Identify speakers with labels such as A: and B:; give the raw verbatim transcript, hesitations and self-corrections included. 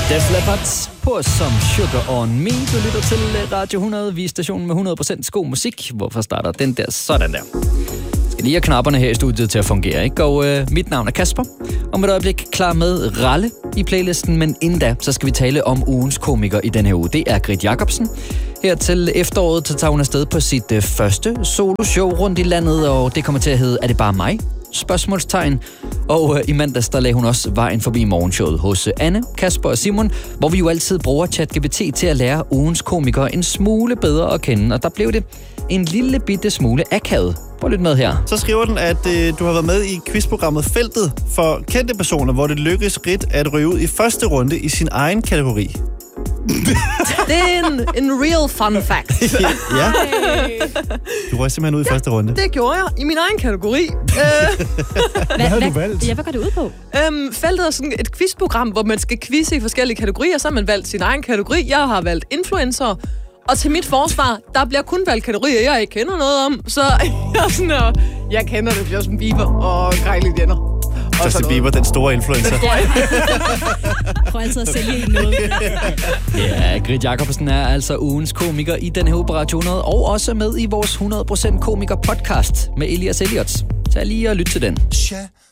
A: Def Leppard på som Sugar On Me. Du lytter til Radio hundrede, vi stationen med hundrede procent god musik. Hvorfor starter den der sådan der? Skal lige have knapperne her i studiet til at fungere, ikke? Og øh, mit navn er Kasper. Om et øjeblik klar med Ralle i playlisten, men inden da, så skal vi tale om ugens komiker i den her uge. Det er Grit Jacobsen. Her til efteråret så tager hun afsted på sit øh, første soloshow rundt i landet, og det kommer til at hedde Er det bare mig? Spørgsmålstegn. Og øh, i mandags, der lagde hun også vejen forbi morgenshowet hos øh, Anne, Kasper og Simon, hvor vi jo altid bruger ChatGPT til at lære ugens komikere en smule bedre at kende. Og der blev det en lille bitte smule akavet. Prøv lidt med her.
B: Så skriver den, at øh, du har været med i quizprogrammet Feltet for kendte personer, hvor det lykkedes Grit at ryge ud i første runde i sin egen kategori.
C: Det er en, en real fun fact.
B: Ja. Du røg simpelthen ud i første runde.
C: Det gjorde jeg i min egen kategori.
D: Hvad havde du valgt? Ja, hvad går det ud på?
C: Øhm, Feltet er sådan et quizprogram, hvor man skal quizze i forskellige kategorier, så har man valgt sin egen kategori. Jeg har valgt influencer. Og til mit forsvar, der bliver kun valgt kategorier, jeg ikke kender noget om. Så jeg, sådan, uh, jeg kender det, Justin Bieber og Kylie Jenner.
B: Justin Bieber, den store influencer.
D: Prøv altid at sælge noget.
A: Ja, Grit Jacobsen er altså ugens komiker i den her uge på Radio hundrede, og også med i vores hundrede procent komiker podcast med Elias Elliot. Tag lige og lyt til den.